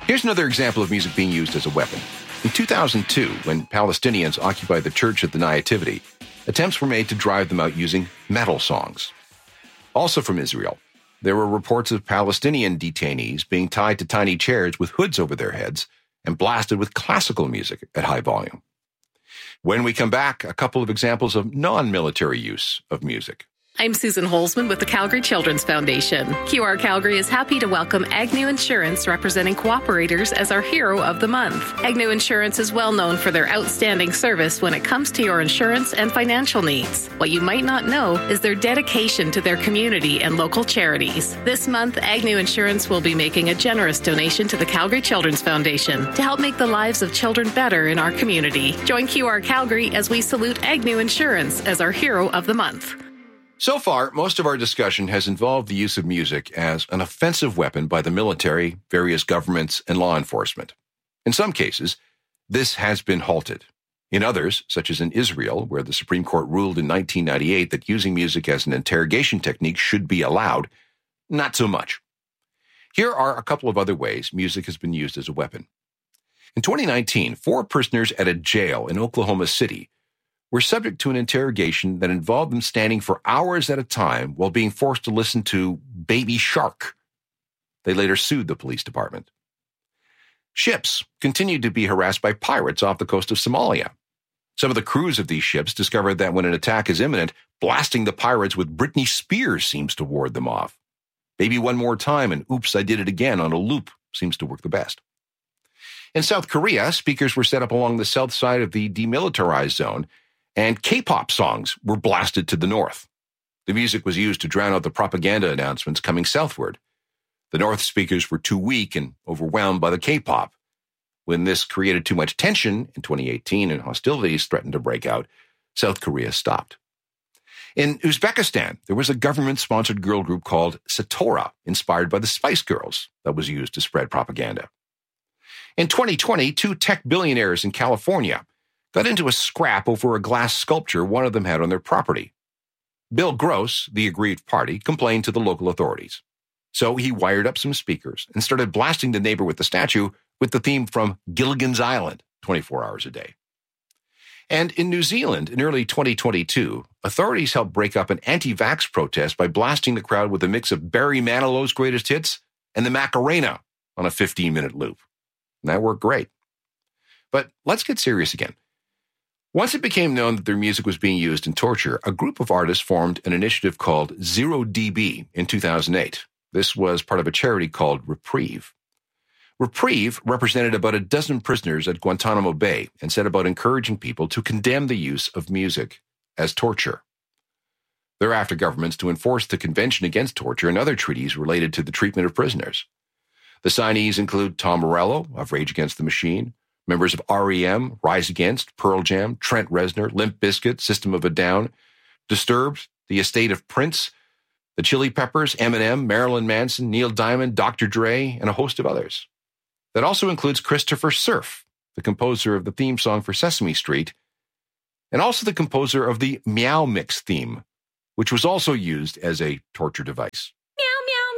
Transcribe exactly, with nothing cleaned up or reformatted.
Here's another example of music being used as a weapon. In two thousand two, when Palestinians occupied the Church of the Nativity, attempts were made to drive them out using metal songs. Also from Israel, there were reports of Palestinian detainees being tied to tiny chairs with hoods over their heads and blasted with classical music at high volume. When we come back, a couple of examples of non-military use of music. I'm Susan Holzman with the Calgary Children's Foundation. Q R Calgary is happy to welcome Agnew Insurance, representing cooperators, as our Hero of the Month. Agnew Insurance is well known for their outstanding service when it comes to your insurance and financial needs. What you might not know is their dedication to their community and local charities. This month, Agnew Insurance will be making a generous donation to the Calgary Children's Foundation to help make the lives of children better in our community. Join Q R Calgary as we salute Agnew Insurance as our Hero of the Month. So far, most of our discussion has involved the use of music as an offensive weapon by the military, various governments, and law enforcement. In some cases, this has been halted. In others, such as in Israel, where the Supreme Court ruled in nineteen ninety-eight that using music as an interrogation technique should be allowed, not so much. Here are a couple of other ways music has been used as a weapon. In twenty nineteen, four prisoners at a jail in Oklahoma City were subject to an interrogation that involved them standing for hours at a time while being forced to listen to Baby Shark. They later sued the police department. Ships continued to be harassed by pirates off the coast of Somalia. Some of the crews of these ships discovered that when an attack is imminent, blasting the pirates with Britney Spears seems to ward them off. Maybe one more time and Oops, I Did It Again on a loop seems to work the best. In South Korea, speakers were set up along the south side of the demilitarized zone, and K-pop songs were blasted to the north. The music was used to drown out the propaganda announcements coming southward. The north speakers were too weak and overwhelmed by the K-pop. When this created too much tension in twenty eighteen and hostilities threatened to break out, South Korea stopped. In Uzbekistan, there was a government-sponsored girl group called Satora, inspired by the Spice Girls, that was used to spread propaganda. In twenty twenty, two tech billionaires in California got into a scrap over a glass sculpture one of them had on their property. Bill Gross, the aggrieved party, complained to the local authorities. So he wired up some speakers and started blasting the neighbor with the statue with the theme from Gilligan's Island, twenty-four hours a day. And in New Zealand, in early twenty twenty-two, authorities helped break up an anti-vax protest by blasting the crowd with a mix of Barry Manilow's greatest hits and the Macarena on a fifteen-minute loop. And that worked great. But let's get serious again. Once it became known that their music was being used in torture, a group of artists formed an initiative called Zero D B in two thousand eight. This was part of a charity called Reprieve. Reprieve represented about a dozen prisoners at Guantanamo Bay and set about encouraging people to condemn the use of music as torture. They're after governments to enforce the Convention Against Torture and other treaties related to the treatment of prisoners. The signees include Tom Morello of Rage Against the Machine, members of R E M, Rise Against, Pearl Jam, Trent Reznor, Limp Bizkit, System of a Down, Disturbed, The Estate of Prince, The Chili Peppers, Eminem, Marilyn Manson, Neil Diamond, Doctor Dre, and a host of others. That also includes Christopher Surf, the composer of the theme song for Sesame Street, and also the composer of the Meow Mix theme, which was also used as a torture device.